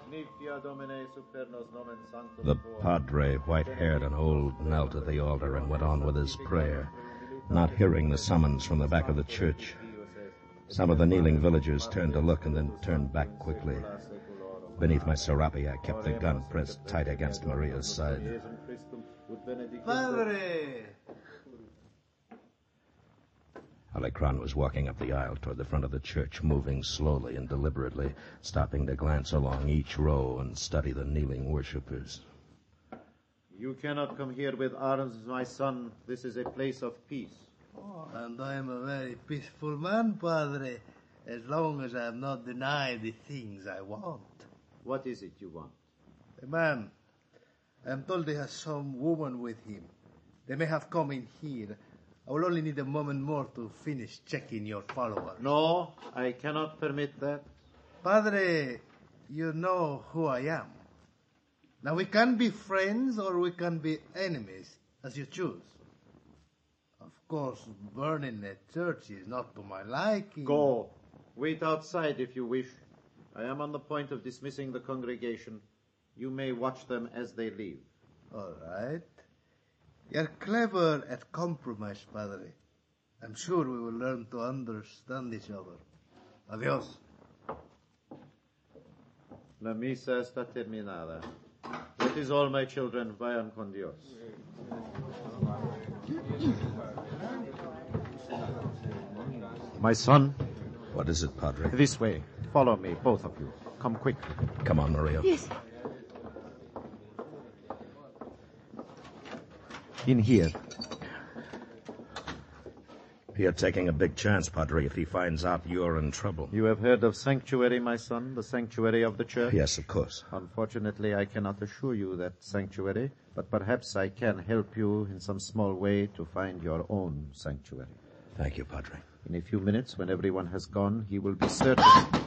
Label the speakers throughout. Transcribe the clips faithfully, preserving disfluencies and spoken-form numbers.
Speaker 1: The padre, white-haired and old, knelt at the altar and went on with his prayer, not hearing the summons from the back of the church. Some of the kneeling villagers turned to look and then turned back quickly. Beneath my serape, I kept the gun pressed tight against Maria's side.
Speaker 2: Padre!
Speaker 1: Alecran was walking up the aisle toward the front of the church, moving slowly and deliberately, stopping to glance along each row and study the kneeling worshippers.
Speaker 3: You cannot come here with arms, my son. This is a place of peace.
Speaker 2: Oh, and I am a very peaceful man, Padre, as long as I have not denied the things I want.
Speaker 3: What is it you want?
Speaker 2: A man. I am told he has some woman with him. They may have come in here. I will only need a moment more to finish checking your followers.
Speaker 3: No, I cannot permit that.
Speaker 2: Padre, you know who I am. Now we can be friends or we can be enemies, as you choose. Of course, burning a church is not to my liking.
Speaker 3: Go. Wait outside if you wish. I am on the point of dismissing the congregation. You may watch them as they leave.
Speaker 2: All right. You're clever at compromise, Padre. I'm sure we will learn to understand each other. Adios.
Speaker 3: La misa está terminada. That is all, my children. Vayan con Dios. My son.
Speaker 1: What is it, Padre?
Speaker 3: This way. Follow me, both of you. Come quick.
Speaker 1: Come on, Maria.
Speaker 4: Yes.
Speaker 3: In here.
Speaker 1: You're taking a big chance, Padre, if he finds out you're in trouble.
Speaker 3: You have heard of sanctuary, my son? The sanctuary of the church?
Speaker 1: Yes, of course.
Speaker 3: Unfortunately, I cannot assure you that sanctuary, but perhaps I can help you in some small way to find your own sanctuary.
Speaker 1: Thank you, Padre.
Speaker 3: In a few minutes, when everyone has gone, he will be certain.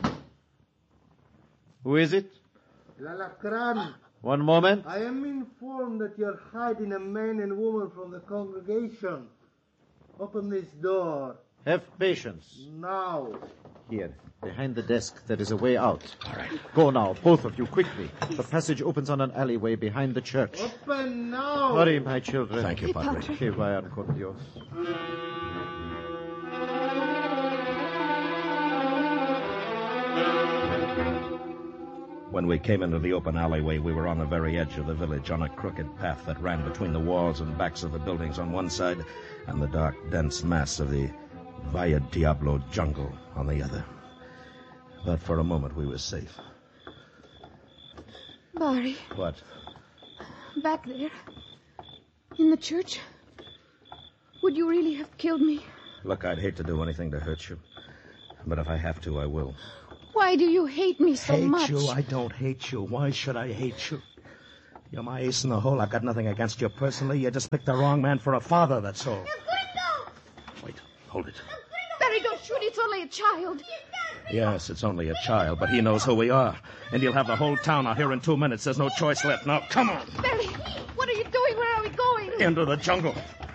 Speaker 3: Who is it?
Speaker 2: L'Alacran.
Speaker 3: One moment.
Speaker 2: I am informed that you're hiding a man and woman from the congregation. Open this door.
Speaker 3: Have patience.
Speaker 2: Now.
Speaker 3: Here, behind the desk, there is a way out.
Speaker 1: All right.
Speaker 3: Go now, both of you, quickly. The passage opens on an alleyway behind the church.
Speaker 2: Open now.
Speaker 3: Hurry, my children.
Speaker 1: Thank you, Padre.
Speaker 3: Que vayan con Dios.
Speaker 1: When we came into the open alleyway, we were on the very edge of the village, on a crooked path that ran between the walls and backs of the buildings on one side and the dark, dense mass of the Valle Diablo jungle on the other. But for a moment, we were safe.
Speaker 4: Barry.
Speaker 1: What?
Speaker 4: Back there. In the church. Would you really have killed me?
Speaker 1: Look, I'd hate to do anything to hurt you. But if I have to, I will.
Speaker 4: Why do you hate me so
Speaker 1: hate
Speaker 4: much?
Speaker 1: you? I don't hate you. Why should I hate you? You're my ace in the hole. I've got nothing against you personally. You just picked the wrong man for a father, that's all. Wait, hold it.
Speaker 4: Barry, don't shoot. It's only a child.
Speaker 1: Yes, it's only a child, but he knows who we are. And he'll have the whole town out here in two minutes. There's no choice left. Now, come on.
Speaker 4: Barry, what are you doing? Where are we going?
Speaker 1: Into the jungle.